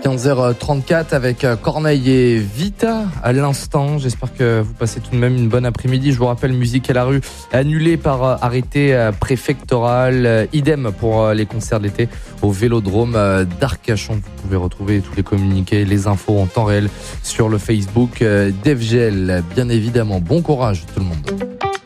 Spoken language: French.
15h34 avec Corneille et Vita à l'instant. J'espère que vous passez tout de même une bonne après-midi. Je vous rappelle, Musique à la rue annulée par arrêté préfectoral. Idem pour les concerts d'été au Vélodrome d'Arcachon. Vous pouvez retrouver tous les communiqués, les infos en temps réel sur le Facebook d'FGL. Bien évidemment, bon courage tout le monde.